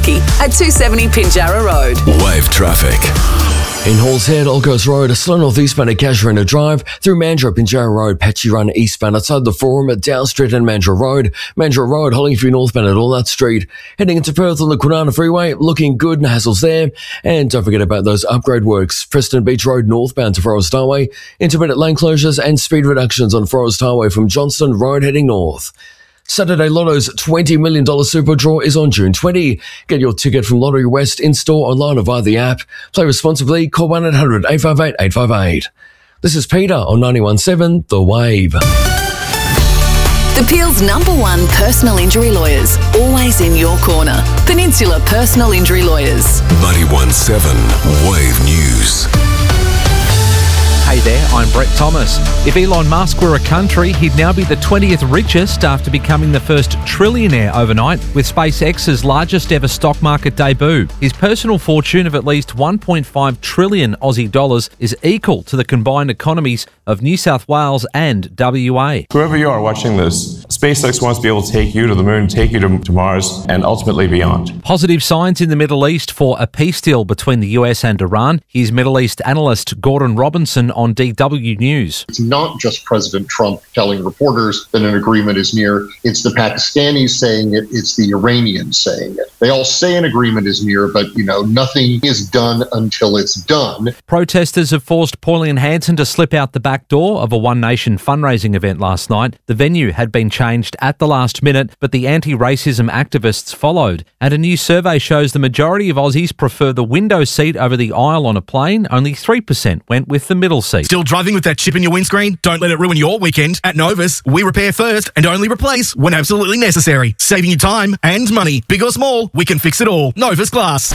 Newmarket at 270 Pinjarra Road. Wave traffic. In Halls Head, Old Coast Road, a slow northeastbound at Casuarina Drive, through Mandurah, Pinjarra Road, Patchy Run eastbound outside the Forum at Dow Street and Mandurah Road, Hollingford northbound at Allnut Street. Heading into Perth on the Kwinana Freeway, looking good, no hassles there. And don't forget about those upgrade works. Preston Beach Road northbound to Forest Highway, intermittent lane closures and speed reductions on Forest Highway from Johnston Road heading north. Saturday Lotto's $20 million super draw is on June 20. Get your ticket from Lottery West in-store, online or via the app. Play responsibly. Call 1-800-858-858. This is Peter on 91.7 The Wave. The Peel's #1 personal injury lawyers, always in your corner. Peninsula Personal Injury Lawyers. 91.7 Wave News. Hey there, I'm Brett Thomas. If Elon Musk were a country, he'd now be the 20th richest after becoming the first trillionaire overnight with SpaceX's largest ever stock market debut. His personal fortune of at least 1.5 trillion Aussie dollars is equal to the combined economies of New South Wales and WA. Whoever you are watching this, SpaceX wants to be able to take you to the moon, take you to Mars, and ultimately beyond. Positive signs in the Middle East for a peace deal between the US and Iran. Here's Middle East analyst Gordon Robinson on DW News. It's not just President Trump telling reporters that an agreement is near. It's the Pakistanis saying it. It's the Iranians saying it. They all say an agreement is near, but, nothing is done until it's done. Protesters have forced Pauline Hanson to slip out the back door of a One Nation fundraising event last night. The venue had been changed at the last minute, but the anti-racism activists followed. And a new survey shows the majority of Aussies prefer the window seat over the aisle on a plane. Only 3% went with the middle seat. Still driving with that chip in your windscreen? Don't let it ruin your weekend. At Novus, we repair first and only replace when absolutely necessary. Saving you time and money. Big or small, we can fix it all. Novus Glass.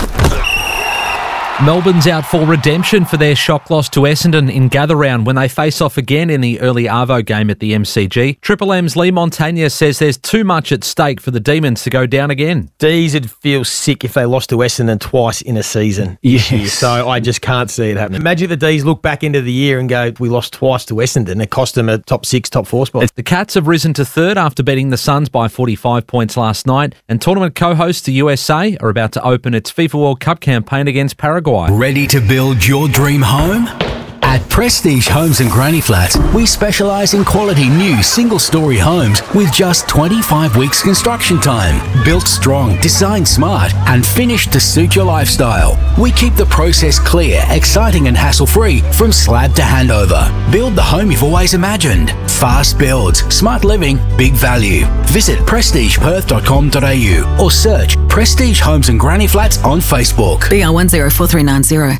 Melbourne's out for redemption for their shock loss to Essendon in gather round when they face off again in the early Arvo game at the MCG. Triple M's Lee Montagna says there's too much at stake for the Demons to go down again. D's would feel sick if they lost to Essendon twice in a season. Yes. So I just can't see it happening. Imagine the D's look back into the year and go, we lost twice to Essendon. It cost them a top 6, top 4 spot. The Cats have risen to third after beating the Suns by 45 points last night. And tournament co-hosts the USA are about to open its FIFA World Cup campaign against Paraguay. Ready to build your dream home? At Prestige Homes and Granny Flats, we specialise in quality new single-storey homes with just 25 weeks construction time. Built strong, designed smart, and finished to suit your lifestyle. We keep the process clear, exciting and hassle-free from slab to handover. Build the home you've always imagined. Fast builds, smart living, big value. Visit prestigeperth.com.au or search Prestige Homes and Granny Flats on Facebook. BR104390.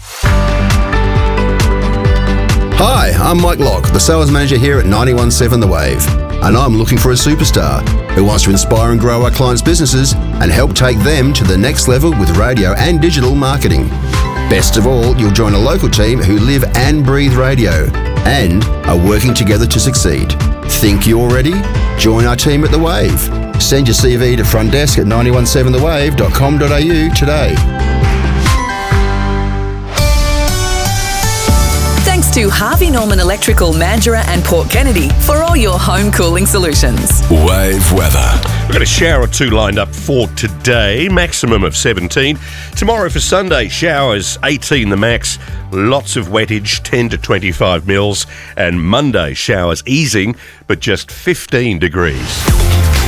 Hi, I'm Mike Locke, the sales manager here at 91.7 The Wave, and I'm looking for a superstar who wants to inspire and grow our clients' businesses and help take them to the next level with radio and digital marketing. Best of all, you'll join a local team who live and breathe radio and are working together to succeed. Think you're ready? Join our team at The Wave. Send your CV to frontdesk at 917thewave.com.au today. Thanks to Harvey Norman Electrical, Mandurah and Port Kennedy for all your home cooling solutions. Wave weather. We've got a shower or two lined up for today, maximum of 17. Tomorrow for Sunday, showers 18 the max, lots of wettage 10 to 25 mils, and Monday showers easing but just 15 degrees.